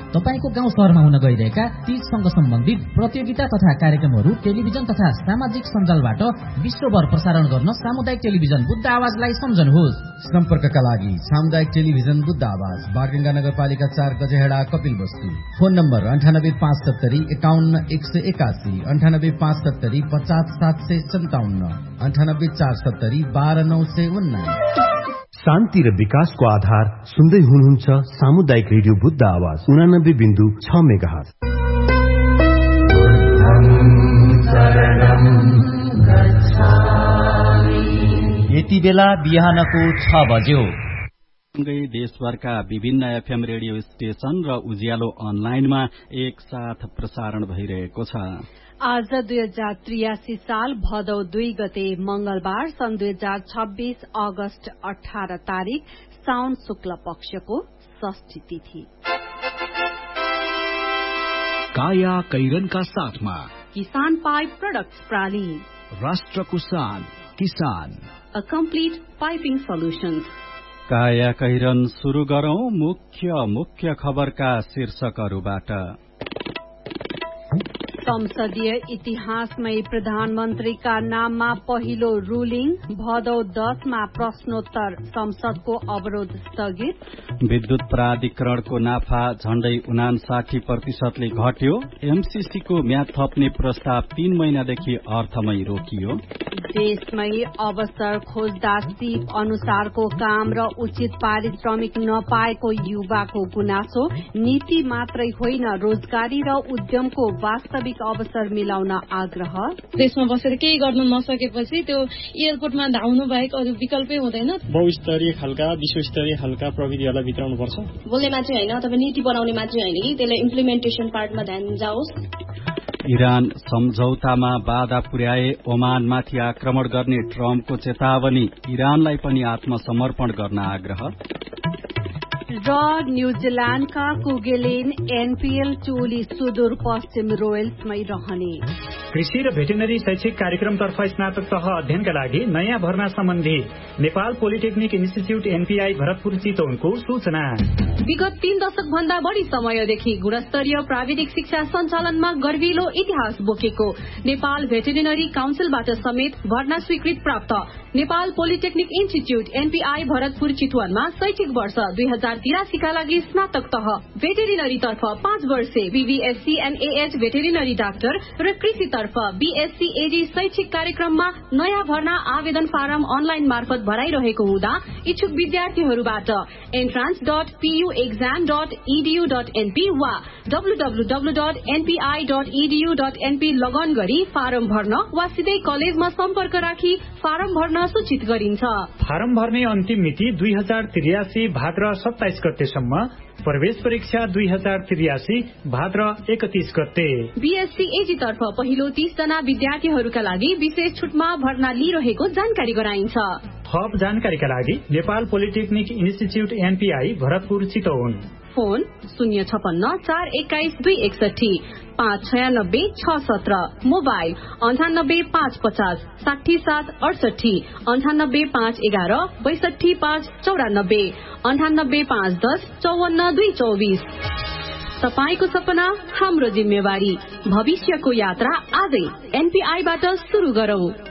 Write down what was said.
तपाईको गाउँ शहरमा हुन गइरहेका तीजसँग सम्बन्धित प्रतियोगिता तथा कार्यक्रमहरू टेलिभिजन तथा सामाजिक सञ्जालबाट विश्वभर प्रसारण गर्न सामुदायिक टेलिभिजन बुद्ध आवाजलाई सम्झनुहोस्। सम्पर्कका लागि सामुदायिक टेलिभिजन बुद्ध आवाज, बागडुङ्गा नगरपालिका 4 गजेहेडा, कपिलवस्तु। Phone number 9857 51 181, 9857 50 757, 9847 12 919। शान्ति र विकासको आधार सुन्दै हुनुहुन्छ सामुदायिक रेडियो बुद्ध आवाज 89.6 मेगाहर्ज। यति बेला बिहानको 6 बज्यो। देशभरका विभिन्न एफएम रेडियो स्टेशन र उज्यालो अनलाइनमा एकसाथ प्रसारण भइरहेको छ। आज 2083 साल भदौ 2 गते मंगलबार सन् 2026 अगस्त 18 तारिक साउन शुक्ल पक्षको षष्ठी तिथि। काया कैरनका साथमा किसान पाइप प्रोडक्ट्स प्राली, राष्ट्रको शान किसान, अ कम्प्लिट पाइपिङ सोल्युशन्स। काया कैरन सुरु गरौं मुख्य खबरका शीर्षकहरूबाट। संसदीय इतिहासमै प्रधानमन्त्रीका नाममा पहिलो रुलिङ, भदौ 10 मा प्रश्नोत्तर, संसदको अवरोध स्थगित। विद्युत प्राधिकरणको नाफा झण्डै 59% घट्यो। एमसीसीको म्याद थप्ने प्रस्ताव 3 महिनादेखि अर्थमै रोकियो। देशमै अवसर खोज्दा सिप अनुसारको काम र उचित पारिश्रमिक नपाएको युवाको गुनासो। नीति मात्रै होइन, रोजगारी र उद्यमको वास्तविक अवसर मिलाउन आग्रह। देशमा बसेर केही गर्न नसकेपछि त्यो एयरपोर्टमा धाउनु बाहेक अरू विकल्पै हुँदैन। बहुस्तरीय खालका विश्वस्तरीय खालका प्रविधिहरूलाई भित्राउनु पर्छ। बोल्ने मात्रै होइन, तपाईँ नीति बनाउने मात्रै होइन कि त्यसलाई इम्प्लिमेन्टेसन पार्टमा ध्यान जाओस्। इरान सम्झौतामा बाधा पुर्याए, ओमानमाथि आक्रमण गर्ने ट्रम्पको चेतावनी। इरानलाई पनि आत्मसमर्पण गर्न आग्रह। र न्यूजील्याण्डका कुगेलेन एनपीएल टोली सुदूर पश्चिम रोयल्समै रहने। कृषि र भेटेनरी शैक्षिक कार्यक्रमतर्फ स्नातक तह अध्ययनका लागि नयाँ भर्ना सम्बन्धी Nepal polytechnic institute NPI Bharatpur चितवनको सूचना। विगत 3 दशक भन्दा बढ़ी समयदेखि गुणस्तरीय प्राविधिक शिक्षा सञ्चालनमा गर्विलो इतिहास बोकेको नेपाल भेटेरिनरी काउन्सिलबाट समेत भर्ना स्वीकृत प्राप्त Nepal polytechnic institute NPI Bharatpur चितवनमा शैक्षिक वर्ष 2083 का लागि स्नातक तह भेटेरिनरी तर्फ 5 वर्षे बीबीएससी एनएएच भेटेरिनरी डाक्टर र कृषि तर्फ बीएससी एजी शैक्षिक कार्यक्रममा नयाँ भर्ना आवेदन फारम अनलाइन मार्फत भराइरहेको हुँदा इच्छुक विद्यार्थीहरूबाट entrance.puexam.edu.np वा www.npi.edu.np लगन गरी फारम भर्न वा सिधै कलेजमा सम्पर्क राखी फारम भर्न सूचित गरिन्छ। फारम भर्ने अन्तिम मिति 2083 भाद्र 27 गतेसम्म, प्रवेश परीक्षा 2083 भाद्र 31 गते। बीएससी एजी तर्फ पहिलो 30 जना विद्यार्थीहरूका लागि विशेष छुटमा भर्ना लिइरहेको जानकारी गराइन्छ। थप जानकारीका लागि Nepal polytechnic institute NPI Bharatpur Chitwan. Phone 056 421 261 596 617, mobile 98 550 67 68, 98 511 62 594, 98 510 54 224। तपाईको सपना हाम्रो जिम्मेवारी, भविष्यको यात्रा आजै एनपीआईबाट सुरु गरौं।